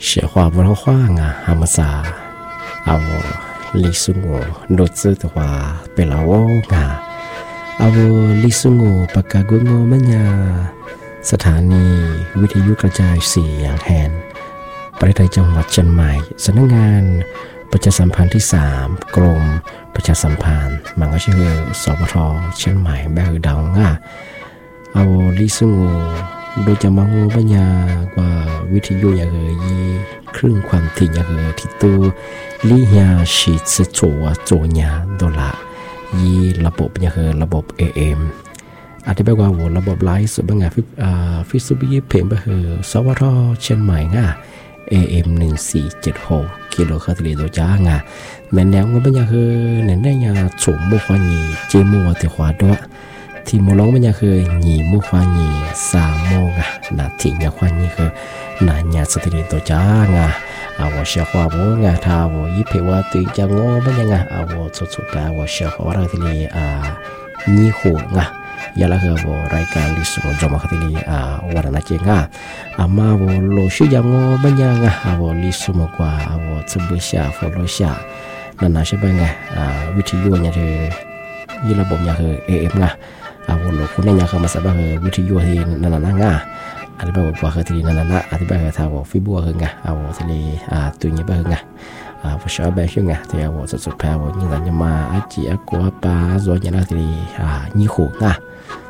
写话不老话啊，阿么啥，阿我历史我录制的话被老我啊，阿我历史我ปากกากุงมันยาสถานีวิทยุกระจายเสียงแห่งประเทศจังหวัดเชียงใหม่สำนักงานประชาสัมพันธ์ที่3กรมประชาสัมพันธ์มันก็ชื่อสปท.เชียงใหม่แบบดังอ่ะเอาลิซุงโดยจะมังปัญญากว่าวิทยุอย่างยีครึ่งความถี่อย่างที่ตัวลิยาชีดสโจวโจญาโดละยีระบบอย่างระบบ AM อธิบายว่าระบบไลฟ์สุดบางอย่างฟิสุบิเพมไปสวท.เชียงใหม่ง่ะAM 1476กิโลเฮิรตซ์ตัวจ้างะแม่แนวก็เป็นอย่างคือในได้ยาสูงมุขวานีเจมัวที่ขวาด้วยที่มร้องเป็นอย่างคือหนีมุขวานี3โมงะนาทียาขวานีคือนายาสติตัวจ้างะเอาว่าเชื่อว่าโมงะถ้าว่ายิเพว่าตัวจะงอเป็นยังไงเอาว่าสุดๆแต่ว่าเชื่อว่าเราที่นี่นี่หัวงะยาละคือว่ารายการลิสุจอมาที่นี่วันนั้นเจงะมาว่าโลชิยังงอเป็นยังไงว่าลิสุมากว่าว่าสบุชาฟอลชานั่นน่ะใช่ไหมไงวิทยุเนี่ยคือยี่ระบบเนี่ยคือ AM ไงว่าโลคนเนี่ยคือมาสับคือวิทยุที่นั่นน่ะง่ะอธิบายว่าคือที่นั่นน่ะอธิบายถ้าว่าฟิบัวคือไงว่าที่นี่ตัวนี้เป็นไงผู้ชายแบบนี้ไงที่ว่าสุดๆแพ้ว่ายิ่งแต่ยังมาจีอากัวปลาส่วนใหญ่แล้วที่นี่ยี่หัวไง